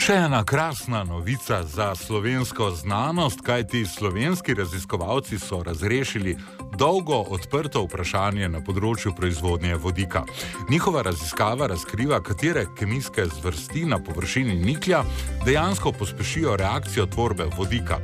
Še ena krasna novica za slovensko znanost, kajti slovenski raziskovalci so razrešili dolgo odprto vprašanje na področju proizvodnje vodika. Njihova raziskava razkriva, katere kemijske zvrsti na površini niklja dejansko pospešijo reakcijo tvorbe vodika.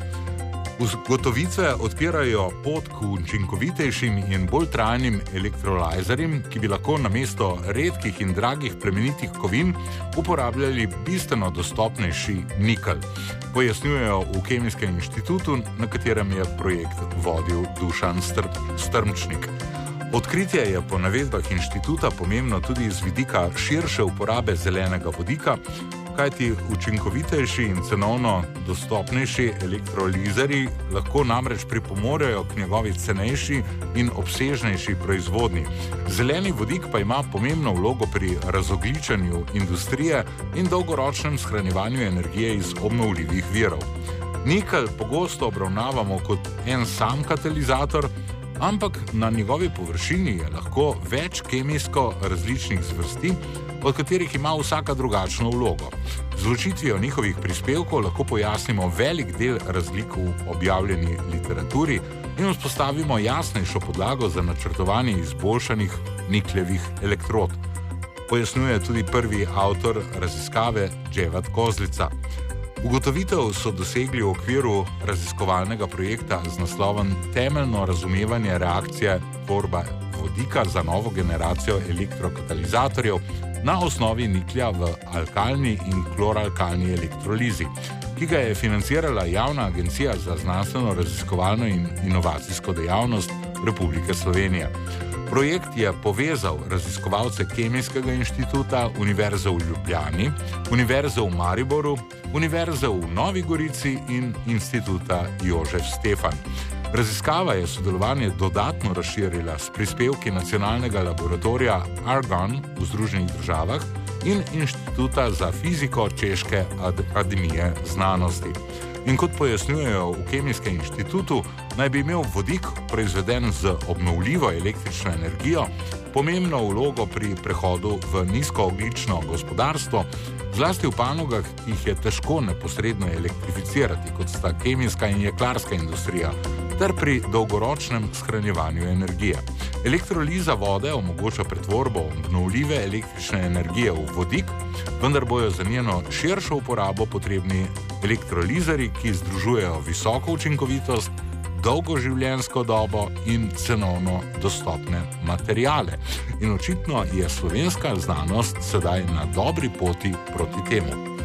Ugotovitve odpirajo pot k učinkovitejšim in bolj trajnim elektrolizerjem, ki bi lahko namesto redkih in dragih plemenitih kovin uporabljali bistveno dostopnejši nikelj, pojasnjujejo v Kemijskem inštitutu, na katerem je projekt vodil Dušan Strmčnik. Odkritje je po navedbah inštituta pomembno tudi z vidika širše uporabe zelenega vodika, kajti učinkovitejši in cenovno dostopnejši elektrolizerji lahko namreč pripomorejo k njegovi cenejši in obsežnejši proizvodnji. Zeleni vodik pa ima pomembno vlogo pri razogljičenju industrije in dolgoročnem shranjevanju energije iz obnovljivih virov. Nikelj pogosto obravnavamo kot en sam katalizator, ampak na njegovi površini je lahko več kemijsko različnih zvrsti, od katerih ima vsaka drugačno vlogo. Z ločitvijo njihovih prispevkov lahko pojasnimo velik del razlik v objavljeni literaturi in vzpostavimo jasnejšo podlago za načrtovanje izboljšanih nikljevih elektrod. Pojasnjuje tudi prvi avtor raziskave Dževad Kozlica. Ugotovitev so dosegli v okviru raziskovalnega projekta z naslovom Temeljno razumevanje reakcije tvorbe vodika za novo generacijo elektrokatalizatorjev na osnovi niklja v alkalni in kloralkalni elektrolizi, ki ga je financirala Javna agencija za znanstveno raziskovalno in inovacijsko dejavnost Republike Slovenije. Projekt je povezal raziskovalce Kemijskega inštituta, Univerze v Ljubljani, Univerze v Mariboru, Univerze v Novi Gorici in Instituta Jožef Stefan. Raziskava je sodelovanje dodatno razširila s prispevki Nacionalnega laboratorija Argonne v Združenih državah in Inštituta za fiziko Češke akademije znanosti. In kot pojasnjujejo v Kemijskem inštitutu, naj bi imel vodik, proizveden z obnovljivo električno energijo, pomembno vlogo pri prehodu v nizkoogljično gospodarstvo, zlasti v panogah, ki jih je težko neposredno elektrificirati, kot sta kemijska in jeklarska industrija, ter pri dolgoročnem shranjevanju energije. Elektroliza vode omogoča pretvorbo obnovljive električne energije v vodik, vendar bojo za njeno širšo uporabo potrebni elektrolizerji, ki združujejo visoko učinkovitost, dolgo življenjsko dobo in cenovno dostopne materijale. In očitno je slovenska znanost sedaj na dobri poti proti temu.